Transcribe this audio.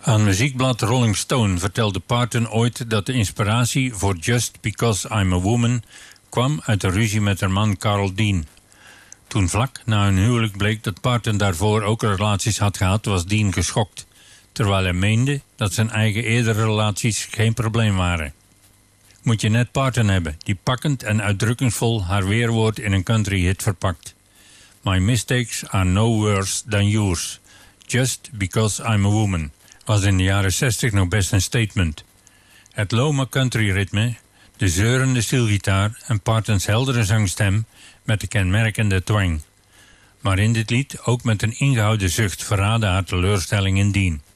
Aan muziekblad Rolling Stone vertelde Parton ooit dat de inspiratie voor Just Because I'm a Woman kwam uit een ruzie met haar man Carl Dean. Toen vlak na hun huwelijk bleek dat Parton daarvoor ook relaties had gehad, was Dean geschokt, terwijl hij meende dat zijn eigen eerdere relaties geen probleem waren. Moet je net Parton hebben, die pakkend en uitdrukkingsvol haar weerwoord in een country hit verpakt. My mistakes are no worse than yours. Just because I'm a woman was in de jaren 60 nog best een statement. Het lome country ritme, de zeurende steelgitaar en Partons heldere zangstem met de kenmerkende twang. Maar in dit lied ook met een ingehouden zucht verraadde haar teleurstelling in Dean.